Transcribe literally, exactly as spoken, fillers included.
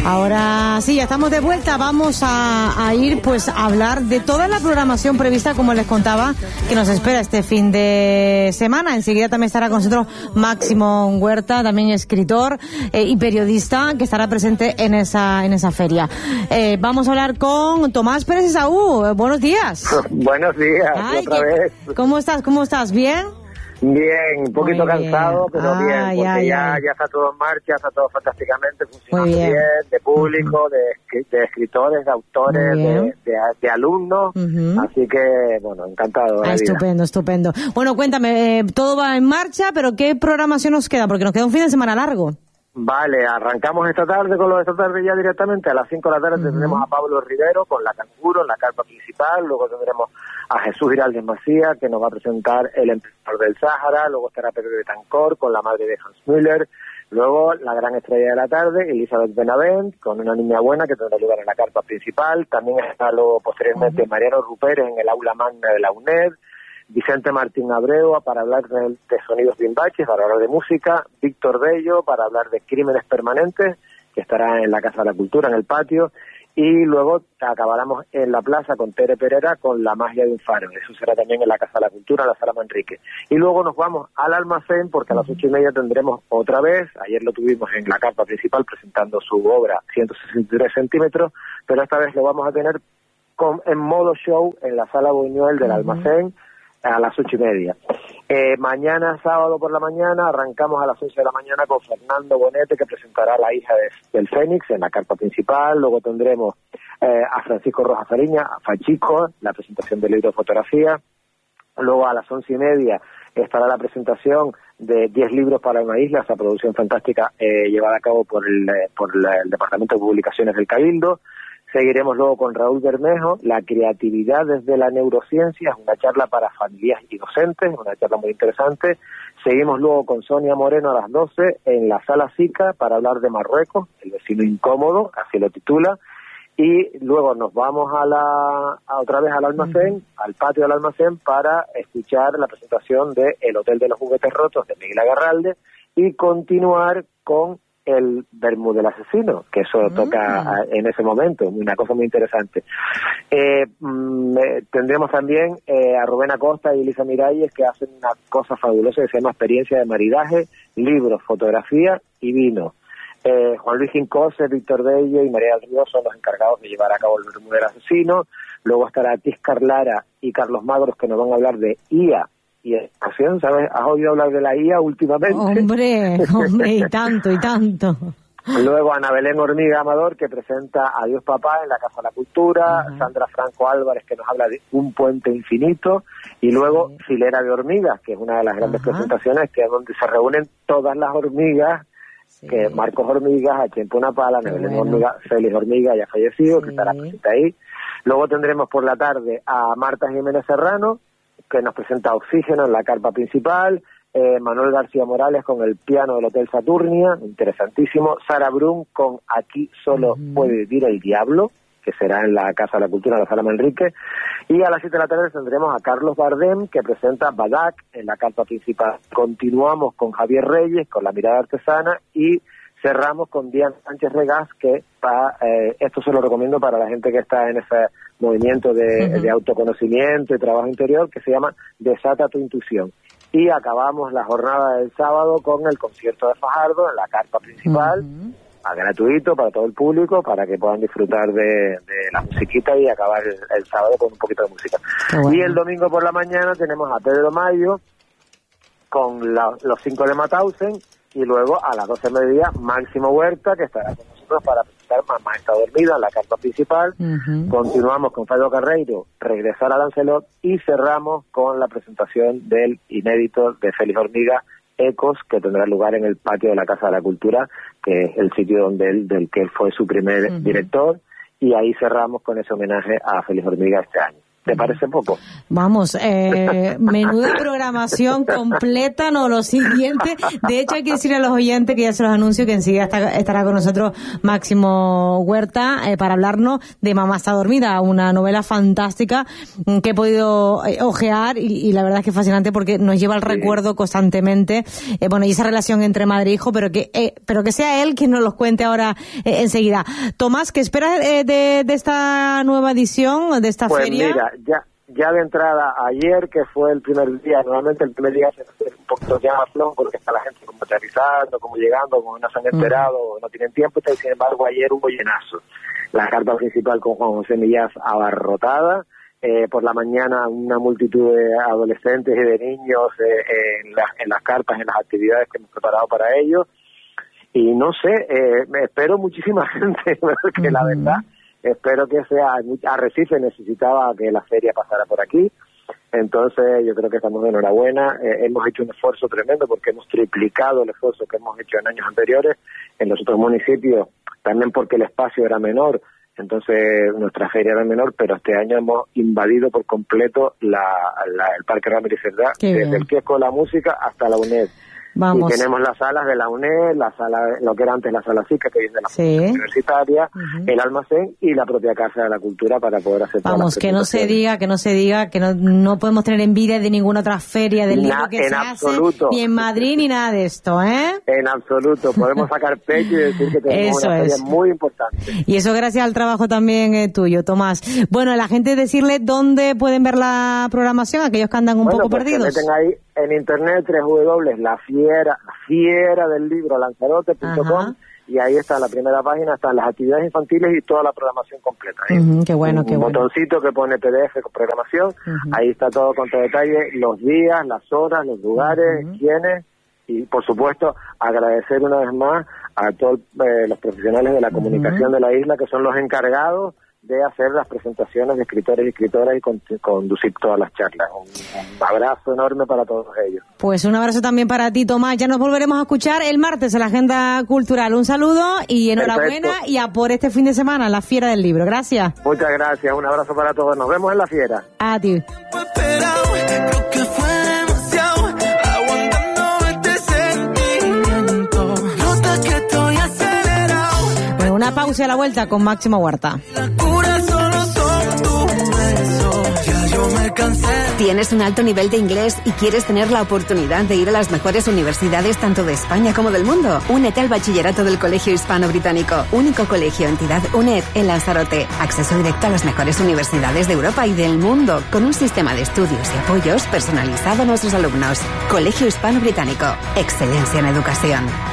Ahora sí, ya estamos de vuelta. Vamos a, a ir pues a hablar de toda la programación prevista, como les contaba, que nos espera este fin de semana. Enseguida también estará con nosotros Máximo Huerta, también escritor eh, y periodista, que estará presente en esa en esa feria. Eh, vamos a hablar con Tomás Pérez Esaú. Buenos días. Buenos días. Ay, otra vez. ¿Cómo estás? ¿Cómo estás? ¿Bien? Bien, un poquito Muy cansado, bien. pero ah, bien, porque ya, ya. Ya, ya está todo en marcha, está todo fantásticamente, funcionando Muy bien. bien, de público, de, de escritores, de autores, de, de, de alumnos, Uh-huh. así que, bueno, encantado de Ah, la vida. estupendo, estupendo. Bueno, cuéntame, eh, todo va en marcha, pero ¿qué programación nos queda? Porque nos queda un fin de semana largo. Vale, arrancamos esta tarde con lo de esta tarde ya directamente. A las cinco de la tarde uh-huh. tendremos a Pablo Rivero con la Canguro en la carpa principal. Luego tendremos a Jesús Giraldez Macía, que nos va a presentar El Emperador del Sáhara. Luego estará Pedro de Tancor con la madre de Hans Müller. Luego la gran estrella de la tarde, Elizabeth Benavent, con Una niña buena, que tendrá lugar en la carpa principal. También está luego posteriormente uh-huh. Mariano Ruperes en el aula magna de la UNED. Vicente Martín Abreu para hablar de, de sonidos bimbaches, para hablar de música. Víctor Bello para hablar de crímenes permanentes, que estará en la Casa de la Cultura, en el patio. Y luego acabaremos en la plaza con Tere Pereira con La magia de un faro. Eso será también en la Casa de la Cultura, en la Sala Manrique. Y luego nos vamos al almacén, porque a las ocho y media tendremos otra vez, ayer lo tuvimos en la carpa principal presentando su obra ciento sesenta y tres centímetros, pero esta vez lo vamos a tener con, en modo show en la Sala Buñuel del uh-huh. almacén, a las ocho y media. Eh, mañana, sábado por la mañana, arrancamos a las once de la mañana con Fernando Bonete, que presentará La hija de, del Fénix en la carpa principal. Luego tendremos eh, a Francisco Rojas Fariña, a Fachico, la presentación del libro de fotografía. Luego a las once y media estará la presentación de diez libros para una isla, esa producción fantástica eh, llevada a cabo por el, eh, por el, el Departamento de Publicaciones del Cabildo. Seguiremos luego con Raúl Bermejo, La creatividad desde la neurociencia, es una charla para familias y docentes, una charla muy interesante. Seguimos luego con Sonia Moreno a las doce en la Sala SICA para hablar de Marruecos, el vecino incómodo, así lo titula. Y luego nos vamos a la a otra vez al almacén, uh-huh. al patio del almacén, para escuchar la presentación de El Hotel de los Juguetes Rotos de Miguel Agarralde y continuar con El Vermú del Asesino, que eso mm. toca en ese momento, una cosa muy interesante. Eh, mm, tendremos también eh, a Rubén Acosta y Elisa Miralles, que hacen una cosa fabulosa que se llama Experiencia de Maridaje, libros, fotografía y vino. Eh, Juan Luis Gincose, Víctor Bello y María del Río son los encargados de llevar a cabo El Vermú del Asesino. Luego estará Tiscar Lara y Carlos Magros, que nos van a hablar de I A y educación, ¿sabes? ¿Has oído hablar de la I A últimamente? Hombre, hombre, y tanto, y tanto. Luego Ana Belén Hormiga Amador, que presenta Adiós Papá en la Casa de la Cultura. Uh-huh. Sandra Franco Álvarez, que nos habla de Un puente infinito. Y luego sí. Filera de hormigas, que es una de las grandes uh-huh. presentaciones, que es donde se reúnen todas las hormigas, sí. que Marcos Hormigas, Achempo Napala, Ana Belén bueno. Hormiga, Félix Hormiga, ya fallecido, sí. que estará presente ahí. Luego tendremos por la tarde a Marta Jiménez Serrano, que nos presenta Oxígeno en la carpa principal. eh, Manuel García Morales con El piano del Hotel Saturnia, interesantísimo. Sara Brun con Aquí solo uh-huh. puede vivir el diablo, que será en la Casa de la Cultura, en la Sala Manrique. Y a las siete de la tarde tendremos a Carlos Bardem, que presenta Badak en la carpa principal. Continuamos con Javier Reyes, con La mirada artesana, y cerramos con Diana Sánchez Regás, que pa, eh, esto se lo recomiendo para la gente que está en ese movimiento de, uh-huh. de autoconocimiento y trabajo interior, que se llama Desata tu intuición. Y acabamos la jornada del sábado con el concierto de Fajardo en la carpa principal, uh-huh. a gratuito para todo el público, para que puedan disfrutar de, de la musiquita y acabar el, el sábado con un poquito de música. Bueno. Y el domingo por la mañana tenemos a Pedro Mayo con la, los cinco de Mauthausen, y luego a las doce de mediodía Máximo Huerta, que estará con nosotros para presentar Mamá está dormida en la carpa principal. Uh-huh. Continuamos con Fabio Carreiro, Regresar a Lancelot, y cerramos con la presentación del inédito de Félix Hormiga, Ecos, que tendrá lugar en el patio de la Casa de la Cultura, que es el sitio donde él, del que él fue su primer uh-huh. director, y ahí cerramos con ese homenaje a Félix Hormiga este año. ¿Te parece poco? Vamos, eh, menuda programación completa, no, lo siguiente. De hecho, hay que decirle a los oyentes, que ya se los anuncio, que enseguida está, estará con nosotros Máximo Huerta eh, para hablarnos de Mamá está dormida, una novela fantástica que he podido eh, ojear y, y la verdad es que es fascinante porque nos lleva al sí. recuerdo constantemente, eh, bueno, y esa relación entre madre e hijo, pero que eh, pero que sea él quien nos los cuente ahora eh, enseguida. Tomás, ¿qué esperas eh, de, de esta nueva edición, de esta pues feria? Mira, ya ya de entrada ayer, que fue el primer día, normalmente el primer día se hace un poquito ya más flojo porque está la gente como aterrizando, como llegando, como no se han esperado, mm. no tienen tiempo, y sin embargo ayer hubo llenazo. La carpa principal con Juan José Millás abarrotada, eh, por la mañana una multitud de adolescentes y de niños eh, en, la, en las carpas, en las actividades que hemos preparado para ellos, y no sé, eh, me espero muchísima gente, que mm. la verdad... Espero que sea, Arrecife necesitaba que la feria pasara por aquí, entonces yo creo que estamos de enhorabuena, eh, hemos hecho un esfuerzo tremendo porque hemos triplicado el esfuerzo que hemos hecho en años anteriores en los otros municipios, también porque el espacio era menor, entonces nuestra feria era menor, pero este año hemos invadido por completo la, la, el Parque Ramírez Cerdá, desde el kiosco de la música hasta la UNED. Vamos. Y tenemos las salas de la UNED, la sala, lo que era antes la sala SICA, que viene de la sí. universitaria, uh-huh. el almacén y la propia Casa de la Cultura para poder hacer todas Vamos, las que no se diga, que no se diga, que no, no podemos tener envidia de ninguna otra feria del libro que se absoluto. hace, ni en Madrid ni nada de esto, ¿eh? En absoluto, podemos sacar pecho y decir que tenemos eso una feria es. muy importante. Y eso gracias al trabajo también eh, tuyo, Tomás. Bueno, a la gente decirle dónde pueden ver la programación, aquellos que andan un bueno, poco pues perdidos. Se meten ahí en internet, doble u doble u doble punto la fiera, la fiera del libro, lanzarote punto com, y ahí está la primera página, están las actividades infantiles y toda la programación completa. ¿eh? Uh-huh, qué bueno, un qué bueno. botoncito que pone P D F con programación, uh-huh. ahí está todo con todo detalle, los días, las horas, los lugares, uh-huh. quiénes, y por supuesto agradecer una vez más a todos eh, los profesionales de la comunicación uh-huh. de la isla, que son los encargados de hacer las presentaciones de escritores y escritoras y con, conducir todas las charlas. Un, un abrazo enorme para todos ellos. Pues un abrazo también para ti, Tomás. Ya nos volveremos a escuchar el martes en la Agenda Cultural. Un saludo y enhorabuena. Perfecto. Y a por este fin de semana, la Fiera del Libro. Gracias. Muchas gracias. Un abrazo para todos. Nos vemos en la Fiera. A ti. Una pausa y a la vuelta con Máximo Huerta. ¿Tienes un alto nivel de inglés y quieres tener la oportunidad de ir a las mejores universidades tanto de España como del mundo? Únete al bachillerato del Colegio Hispano Británico, único colegio entidad UNED en Lanzarote. Acceso directo a las mejores universidades de Europa y del mundo, con un sistema de estudios y apoyos personalizado a nuestros alumnos. Colegio Hispano Británico, excelencia en educación.